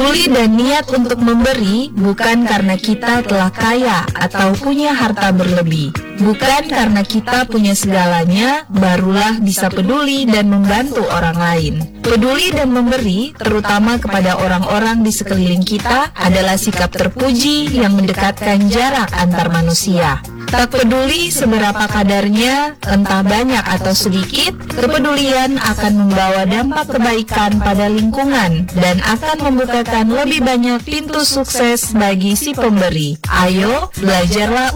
Peduli dan niat untuk memberi bukan karena kita telah kaya atau punya harta berlebih. Bukan karena kita punya segalanya, barulah bisa peduli dan membantu orang lain. Peduli dan memberi, terutama kepada orang-orang di sekeliling kita, adalah sikap terpuji yang mendekatkan jarak antar manusia. Tak peduli seberapa kadarnya, entah banyak atau sedikit, kepedulian akan membawa dampak kebaikan pada lingkungan dan akan membukakan lebih banyak pintu sukses bagi si pemberi. Ayo, belajarlah